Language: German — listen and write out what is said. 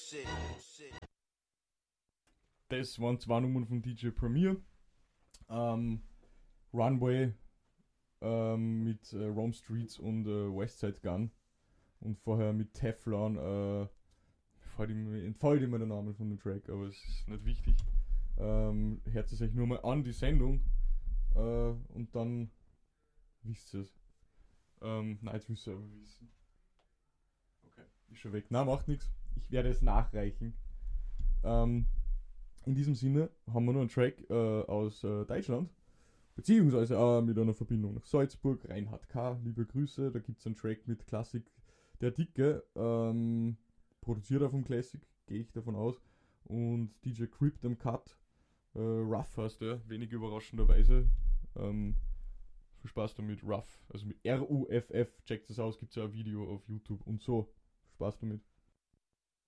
Das waren 2 Nummern von DJ Premier. Runway mit Rome Streets und Westside Gun. Und vorher mit Teflon. Entfällt immer der Name von dem Track, aber es ist nicht wichtig. Hört es euch nur mal an, die Sendung. Und dann wisst ihr es. Nein, jetzt müsst ihr aber wissen. Okay, ist schon weg. Nein, macht nichts. Ich werde es nachreichen. In diesem Sinne haben wir noch einen Track aus Deutschland. Beziehungsweise auch mit einer Verbindung nach Salzburg. Reinhard K., liebe Grüße. Da gibt es einen Track mit Klassik Der Dicke. Produziert er vom Classic, gehe ich davon aus. Und DJ Crypt am Cut. Ruff heißt der, wenig überraschenderweise. Viel Spaß damit, Ruff, also mit RUFF, checkt das aus, gibt es ja ein Video auf YouTube und so. Viel Spaß damit.